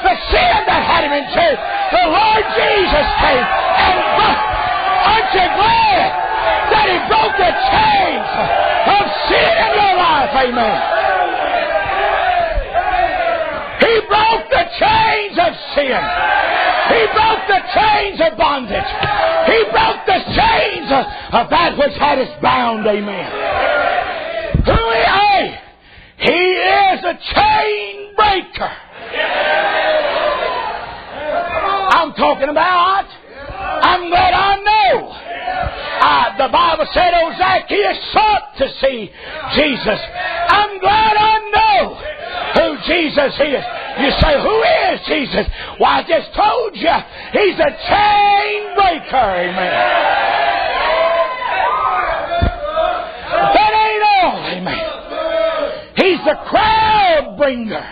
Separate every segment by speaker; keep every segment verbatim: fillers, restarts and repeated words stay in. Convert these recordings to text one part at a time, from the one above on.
Speaker 1: the sin that had him in chains. The Lord Jesus came and broke. Aren't you glad that he broke the chains of sin in your life? Amen. He broke the chains of sin. He broke the chains of bondage. He broke the chains of, of that which had us bound. Amen. Who is he? He is a chain breaker. I'm talking about, I'm glad I know. Uh, the Bible said, "Oh, Zacchaeus sought to see Jesus." I'm glad I know who Jesus is. You say, who is Jesus? Well, I just told you, he's a chain breaker. Amen. That ain't all. Amen. He's the crowd bringer.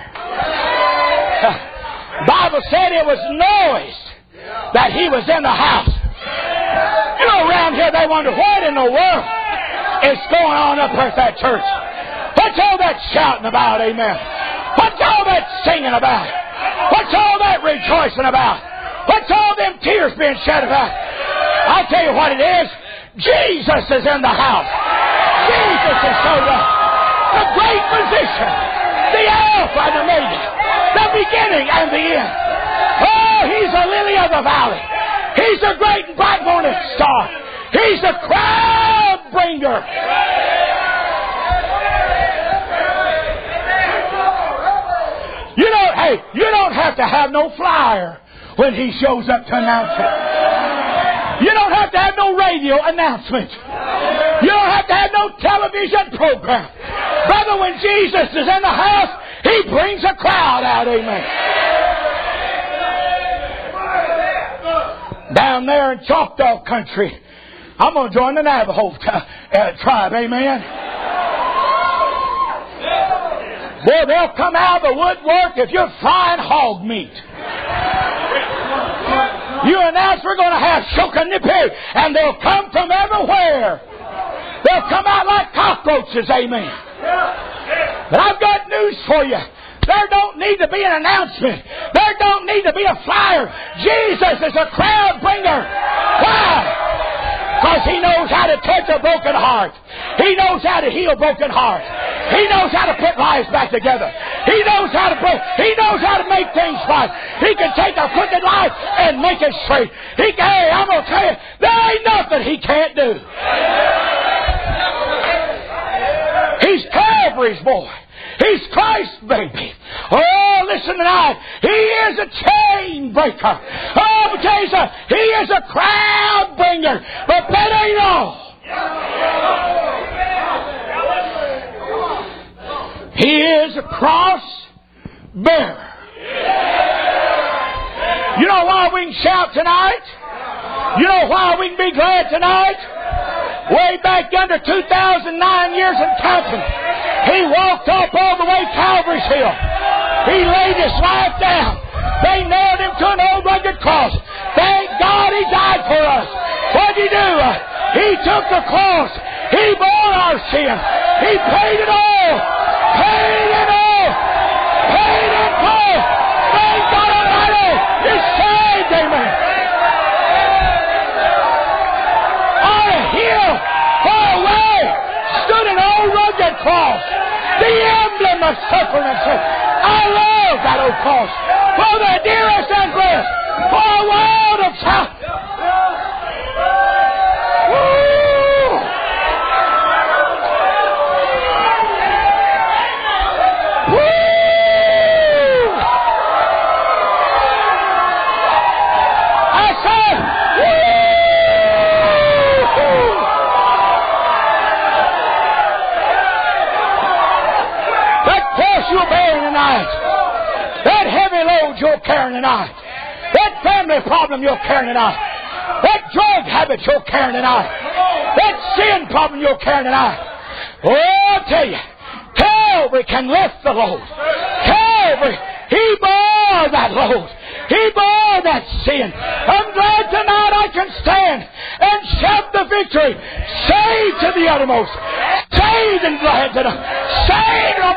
Speaker 1: The Bible said it was noise that he was in the house. You know, around here they wonder, what in the world is going on up here at that church? What's all that shouting about? Amen. What's all that singing about? What's all that rejoicing about? What's all them tears being shed about? I'll tell you what it is. Jesus is in the house. Jesus is showed up. The great physician. The Alpha and Omega. The beginning and the end. Oh, he's the lily of the valley. He's the great and bright morning star. He's the crowd bringer. You don't, hey, you don't have to have no flyer when he shows up to announce it. You don't have to have no radio announcement. You don't have to have no television program. Brother, when Jesus is in the house, he brings a crowd out. Amen. Down there in Choctaw country, I'm going to join the Navajo t- uh, tribe. Amen. Boy, they'll come out of the woodwork if you're frying hog meat. You announce we're going to have Shokanippi, and they'll come from everywhere. They'll come out like cockroaches, amen. But I've got news for you. There don't need to be an announcement. There don't need to be a flyer. Jesus is a crowd bringer. Why? Because he knows how to touch a broken heart. He knows how to heal broken hearts. He knows how to put lives back together. He knows how to break. He knows how to make things right. He can take a crooked life and make it straight. He can, hey, I'm going to tell you, there ain't nothing he can't do. He's Calvary's boy. He's Christ's baby. Oh, listen tonight. He is a chain breaker. Oh, but tell you something. He is a crowd bringer. But that ain't all. He is a cross bearer. You know why we can shout tonight? You know why we can be glad tonight? Way back under two thousand nine years and counting, he walked up all the way Calvary's Hill. He laid his life down. They nailed him to an old rugged cross. Thank God he died for us. What did he do? He took the cross. He bore our sin. He paid it all. Paid it all. Paid it all. Thank God Almighty. You're saved, amen. On a hill far away stood an old rugged cross. The emblem of suffering and sin. I love that old cross. For the dearest and blessed. For a world of child. You're bearing tonight, that heavy load you're carrying tonight, that family problem you're carrying tonight, that drug habit you're carrying tonight, that sin problem you're carrying tonight. Oh, I'll tell you, Calvary can lift the load. Calvary, He bore that load. He bore that sin. I'm glad tonight I can stand and shout the victory. Saved to the uttermost. Saved and glad to the saved.